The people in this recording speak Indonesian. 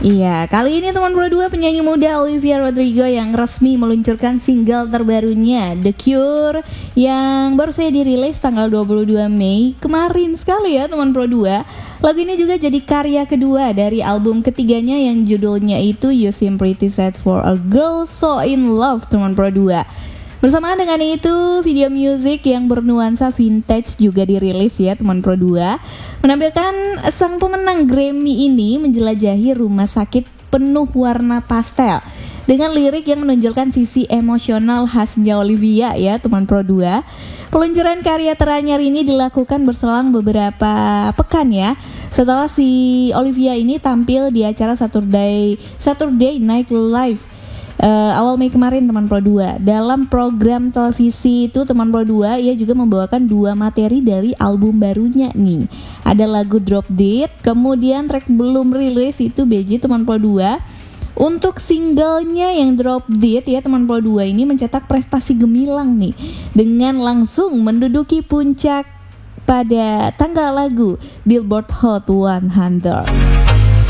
Iya, kali ini teman Pro 2 penyanyi muda Olivia Rodrigo yang resmi meluncurkan single terbarunya The Cure yang baru saja dirilis tanggal 22 Mei kemarin sekali ya teman Pro 2. Lagu ini juga jadi karya kedua dari album ketiganya yang judulnya itu You Seem Pretty Sad for a Girl So In Love teman Pro 2. Bersamaan dengan itu, video musik yang bernuansa vintage juga dirilis ya teman Pro 2. Menampilkan sang pemenang Grammy ini menjelajahi rumah sakit penuh warna pastel dengan lirik yang menonjolkan sisi emosional khasnya Olivia ya teman Pro 2. Peluncuran karya teranyar ini dilakukan berselang beberapa pekan ya setelah si Olivia ini tampil di acara Saturday Night Live awal Mei kemarin teman Pro 2. Dalam program televisi itu teman Pro 2 ia juga membawakan dua materi dari album barunya nih. Ada lagu Drop Dead, kemudian track belum rilis itu BJ teman Pro 2. Untuk singlenya yang Drop Dead ya teman Pro 2 ini mencetak prestasi gemilang nih dengan langsung menduduki puncak pada tanggal lagu Billboard Hot 100.